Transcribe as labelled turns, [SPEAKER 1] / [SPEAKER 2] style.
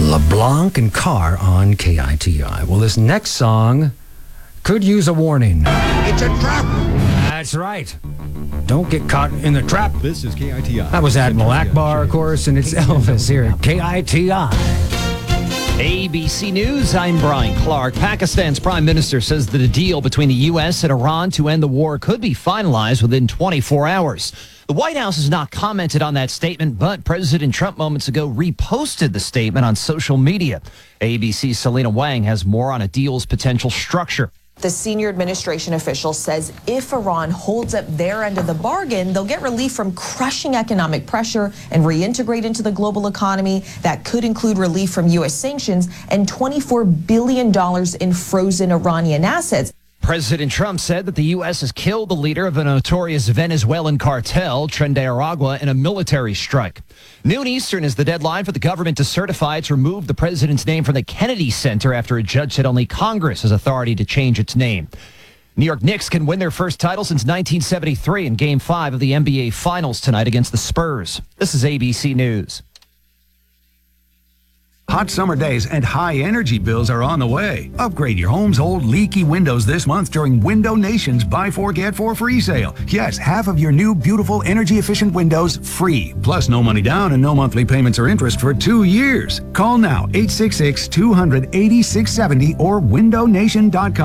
[SPEAKER 1] LeBlanc and Carr on KITI. Well, this next song could use a warning.
[SPEAKER 2] It's a trap!
[SPEAKER 1] That's right. Don't get caught in the trap.
[SPEAKER 3] This is KITI.
[SPEAKER 1] That was Admiral Akbar, of course, and it's Elvis here at KITI.
[SPEAKER 4] ABC News, I'm Brian Clark. Pakistan's prime minister says that a deal between the U.S. and Iran to end the war could be finalized within 24 hours. The White House has not commented on that statement, but President Trump moments ago reposted the statement on social media. ABC's Selena Wang has more on a deal's potential structure.
[SPEAKER 5] The senior administration official says if Iran holds up their end of the bargain, they'll get relief from crushing economic pressure and reintegrate into the global economy. That could include relief from U.S. sanctions and $24 billion in frozen Iranian assets.
[SPEAKER 4] President Trump said that the U.S. has killed the leader of a notorious Venezuelan cartel, Tren de Aragua, in a military strike. Noon Eastern is the deadline for the government to certify it's removed the president's name from the Kennedy Center after a judge said only Congress has authority to change its name. New York Knicks can win their first title since 1973 in Game 5 of the NBA Finals tonight against the Spurs. This is ABC News.
[SPEAKER 6] Hot summer days and high energy bills are on the way. Upgrade your home's old leaky windows this month during Window Nation's Buy 4 Get 4 free sale. Yes, half of your new beautiful energy efficient windows free. Plus no money down and no monthly payments or interest for 2 years. Call now 866-200-8670 or windownation.com.